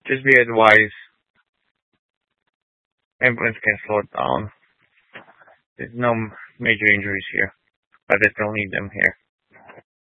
Just be advised, ambulance can slow it down. There's no major injuries here, but I still need them here.